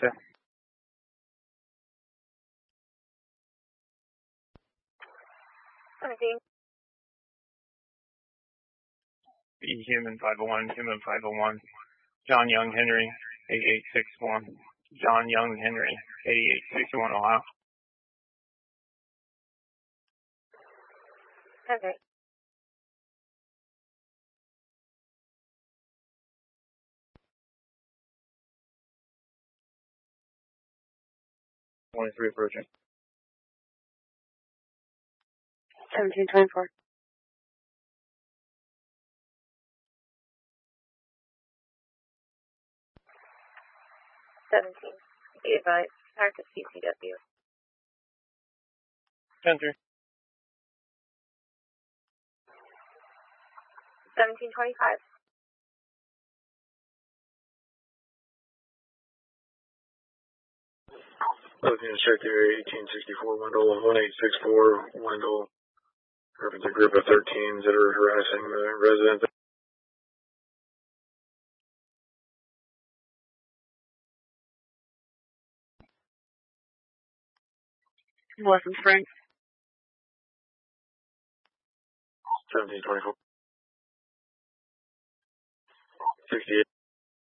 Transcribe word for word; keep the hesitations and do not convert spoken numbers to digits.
sir. seventeen. B Human five oh one, Human five oh one. John Young Henry, eighty-eight sixty-one. John Young Henry, eighty-eight sixty-one, Ohio. Okay. twenty-three approaching. seventeen twenty-four. seventeen. Be advised. Active C C W. ten three. seventeen twenty-five. Looking check there, eighteen sixty-four, window one eight six four, window, reference a group of thirteens that are harassing the residents. Western Springs. seventeen twenty-four. sixty-eight.